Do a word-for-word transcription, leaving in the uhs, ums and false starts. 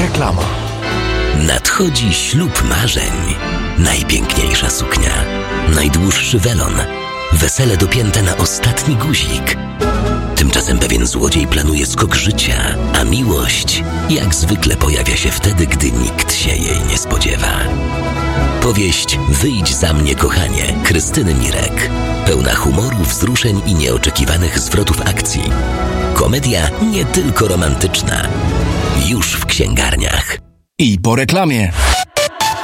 Reklama. Nadchodzi ślub marzeń. Najpiękniejsza suknia, najdłuższy welon, wesele dopięte na ostatni guzik. Tymczasem pewien złodziej planuje skok życia, a miłość jak zwykle pojawia się wtedy, gdy nikt się jej nie spodziewa. Powieść Wyjdź za mnie, kochanie, Krystyny Mirek. Pełna humoru, wzruszeń i nieoczekiwanych zwrotów akcji. Komedia nie tylko romantyczna. Już w księgarniach. I po reklamie.